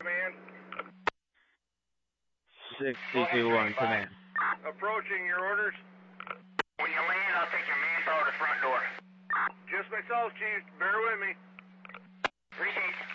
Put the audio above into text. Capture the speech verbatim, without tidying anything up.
Command. sixty-two-one, command. Approaching your orders. When you land, I'll take your manpower to the front door. Just myself, Chief. Bear with me. Appreciate you.